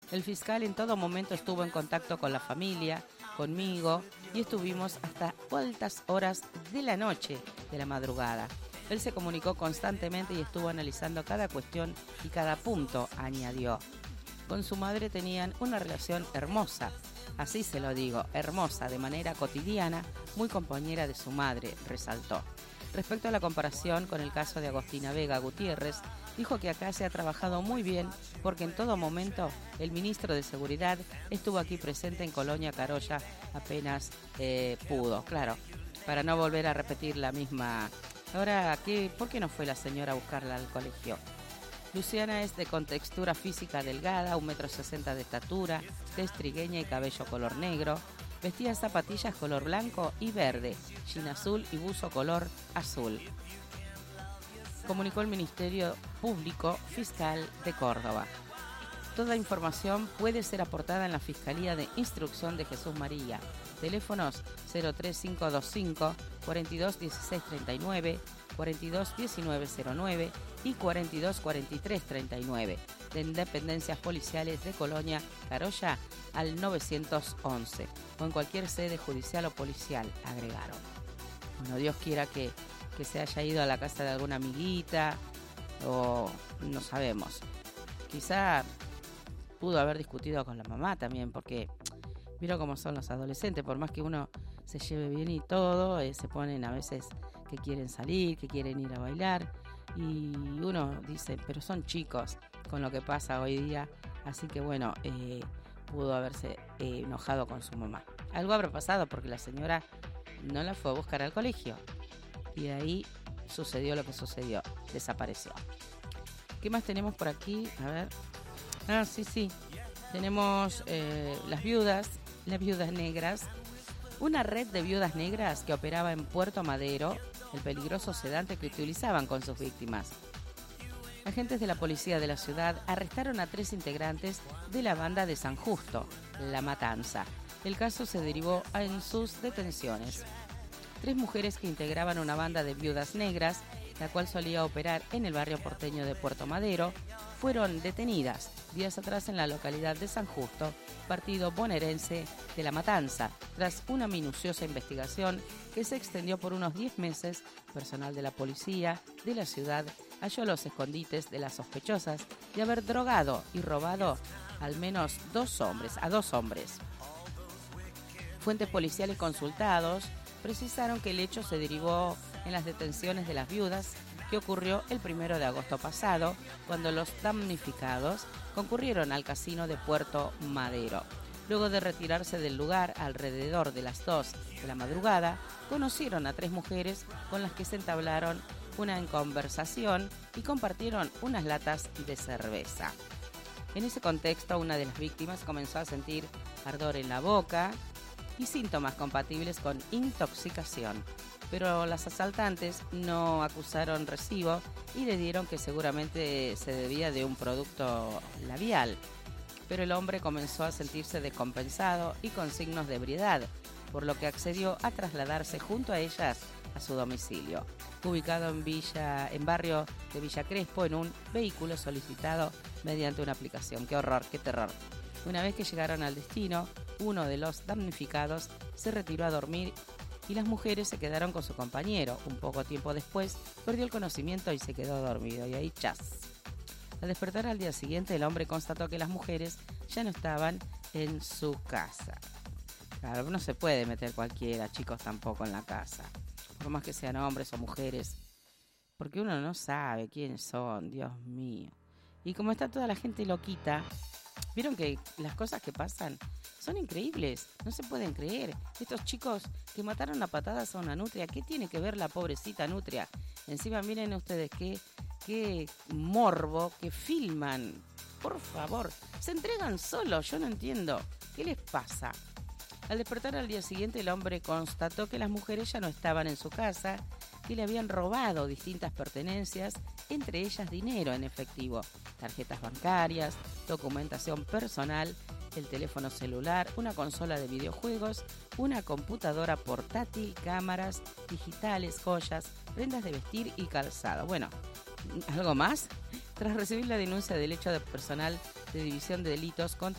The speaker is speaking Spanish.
El fiscal en todo momento estuvo en contacto con la familia, conmigo, y estuvimos hasta altas horas de la noche, de la madrugada. Él se comunicó constantemente y estuvo analizando cada cuestión y cada punto, añadió. Con su madre tenían una relación hermosa, así se lo digo, hermosa, de manera cotidiana, muy compañera de su madre, resaltó. Respecto a la comparación con el caso de Agostina Vega Gutiérrez, dijo que acá se ha trabajado muy bien porque en todo momento el ministro de Seguridad estuvo aquí presente en Colonia Carolla apenas pudo, claro, para no volver a repetir la misma. Ahora, ¿por qué no fue la señora a buscarla al colegio? Luciana es de contextura física delgada, 1,60 m de estatura, tez trigueña y cabello color negro. Vestía zapatillas color blanco y verde, jean azul y buzo color azul. Comunicó el Ministerio Público Fiscal de Córdoba. Toda información puede ser aportada en la Fiscalía de Instrucción de Jesús María. Teléfonos 03525 421639, 421909 y 424339. De Dependencias Policiales de Colonia Carolla al 911 o en cualquier sede judicial o policial, agregaron. Bueno, Dios quiera que se haya ido a la casa de alguna amiguita o no sabemos. Quizá pudo haber discutido con la mamá también, porque mira cómo son los adolescentes, por más que uno se lleve bien y todo, se ponen a veces que quieren salir, que quieren ir a bailar, y uno dice, pero son chicos con lo que pasa hoy día, así que bueno, pudo haberse enojado con su mamá. Algo habrá pasado porque la señora no la fue a buscar al colegio, y de ahí sucedió lo que sucedió, desapareció. ¿Qué más tenemos por aquí? A ver. Sí. Tenemos las viudas negras. Una red de viudas negras que operaba en Puerto Madero, el peligroso sedante que utilizaban con sus víctimas. Agentes de la policía de la ciudad arrestaron a 3 integrantes de la banda de San Justo, La Matanza. El caso se derivó en sus detenciones. 3 mujeres que integraban una banda de viudas negras, la cual solía operar en el barrio porteño de Puerto Madero, fueron detenidas días atrás en la localidad de San Justo, partido bonaerense de La Matanza. Tras una minuciosa investigación que se extendió por unos 10 meses, personal de la policía de la ciudad halló los escondites de las sospechosas de haber drogado y robado al menos a dos hombres. Fuentes policiales consultados precisaron que el hecho se derivó en las detenciones de las viudas que ocurrió el 1 de agosto pasado, cuando los damnificados concurrieron al casino de Puerto Madero. Luego de retirarse del lugar alrededor de las 2 de la madrugada, conocieron a 3 mujeres con las que se entablaron una conversación y compartieron unas latas de cerveza. En ese contexto, una de las víctimas comenzó a sentir ardor en la boca y síntomas compatibles con intoxicación. Pero las asaltantes no acusaron recibo y le dieron que seguramente se debía de un producto labial. Pero el hombre comenzó a sentirse descompensado y con signos de ebriedad, por lo que accedió a trasladarse junto a ellas a su domicilio, ubicado en barrio de Villa Crespo, en un vehículo solicitado mediante una aplicación. ¡Qué horror, qué terror! Una vez que llegaron al destino, uno de los damnificados se retiró a dormir y las mujeres se quedaron con su compañero. Un poco tiempo después perdió el conocimiento y se quedó dormido, y ahí chas. Al despertar al día siguiente, el hombre constató que las mujeres ya no estaban en su casa. Claro, no se puede meter cualquiera, chicos, tampoco en la casa, por más que sean hombres o mujeres, porque uno no sabe quiénes son, Dios mío. Y como está toda la gente loquita, vieron que las cosas que pasan son increíbles, no se pueden creer. Estos chicos que mataron a patadas a una nutria, ¿qué tiene que ver la pobrecita nutria? Encima miren ustedes qué morbo que filman. Por favor, se entregan solos, yo no entiendo. ¿Qué les pasa? Al despertar al día siguiente, el hombre constató que las mujeres ya no estaban en su casa, que le habían robado distintas pertenencias, entre ellas dinero en efectivo, tarjetas bancarias, documentación personal, el teléfono celular, una consola de videojuegos, una computadora portátil, cámaras digitales, joyas, prendas de vestir y calzado. Bueno, ¿algo más? Tras recibir la denuncia del hecho de personal de División de Delitos contra